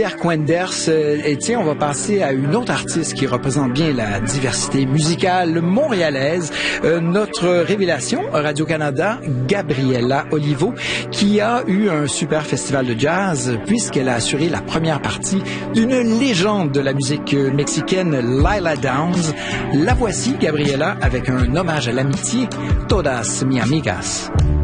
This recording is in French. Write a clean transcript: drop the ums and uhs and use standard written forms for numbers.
Quenders, et tiens, on va passer à une autre artiste qui représente bien la diversité musicale montréalaise, notre révélation Radio-Canada, Gabriela Olivo, qui a eu un super festival de jazz puisqu'elle a assuré la première partie d'une légende de la musique mexicaine, Lila Downs. La voici, Gabriela, avec un hommage à l'amitié, Todas mi amigas.